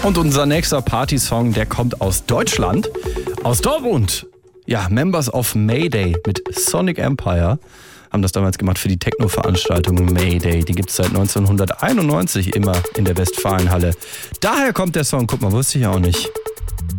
Und unser nächster Partysong, der kommt aus Deutschland, aus Dortmund. Ja, Members of Mayday mit Sonic Empire haben das damals gemacht für die Techno-Veranstaltung Mayday. Die gibt es seit 1991 immer in der Westfalenhalle. Daher kommt der Song, guck mal, wusste ich auch nicht.